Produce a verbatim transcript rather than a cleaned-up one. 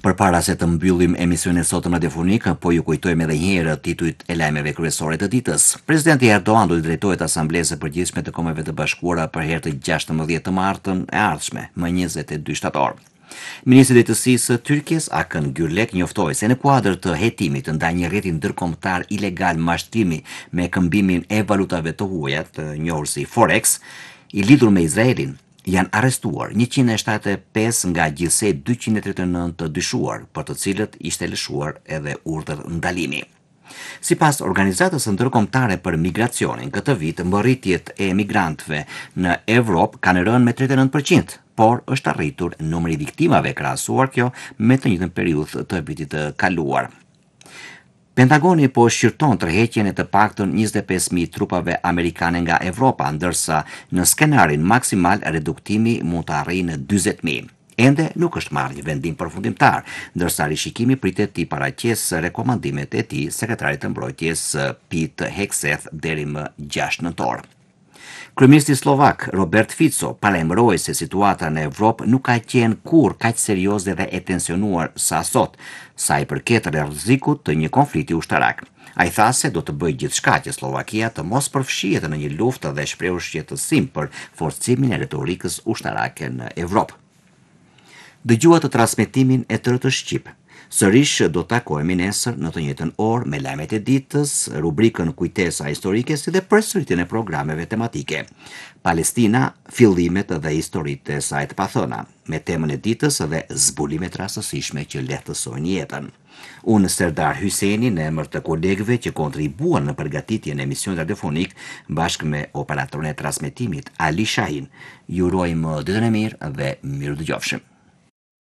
Përpara se të mbyllim emisionin sot radiofonik, po ju kujtojmë edhe një herë titujt e lajmeve kryesore të ditës. Presidenti Erdogan do të drejtohet Asamblesë së Përgjithshme të Kombeve të Bashkuara për herë të gjashtëmbëdhjetë të martën e ardhshme, më njëzet e dy shtator. Ministri i Drejtësisë së Tyrkisë Akın Gürlek njoftoi se në kuadër të hetimit ndaj një rrjeti ndërkombëtar ilegal mashtrimi me këmbimin e valutave të huaja, të njohur si Forex, i lidhur me Izraelin, janë arrestuar njëqind e shtatëdhjetë e pesë nga gjithsej dyqind e tridhjetë e nëntë të dyshuar, për të cilët ishte lëshuar edhe urdhër ndalimi. Sipas Organizatës Ndërkombëtare për Migracionin, këtë vit mbërritjet e emigrantëve në Evropë kanë rënë me tridhjetë e nëntë përqind, por është arritur numri i viktimave krahasuar kjo me të njëjtën periudhë të vitit të kaluar. Pentagoni po shqyrton tërheqjen e të paktën njëzet e pesë mijë trupave amerikane nga Evropa, ndërsa në skenarin maksimal reduktimi mund të arrijë në dyzet mijë. Ende nuk është marrë një vendim përfundimtar, ndërsa rishikimi pritet të paraqesë rekomandimet e tij sekretarit të mbrojtjes Pete Hegseth deri më gjashtë nëntor. Kryeministri slovak Robert Fico paremëroi se situata në Evropë nuk ka qenë kurrë kaq serioze dhe e tensionuar sa sot, sa i përket rrezikut të një konflikti ushtarak. Ai tha se do të bëjë gjithçka që Slovakia të mos përfshihet në një luftë dhe shpreu shqetësim për forcimin e retorikës ushtarake në Evropë. Dëgjuat të transmetimin e tërë të Shqip. Sërish do të takohemi nesër në të njëjtën orë me lajmet e ditës, rubrikën Kujtesa historike si dhe përsëritjen e programeve tematike. Palestina, fillimet dhe historitë e saj të pathëna, me temën e ditës dhe zbulimet rastësishme që lehtësojnë jetën. Unë Serdar Hyseni në emër të kolegëve që kontribuan në përgatitjen e emisionit radiofonik bashkë me operatorin e transmetimit Ali Shahin, ju urojmë ditën e mirë dhe mirë dëgjofshim.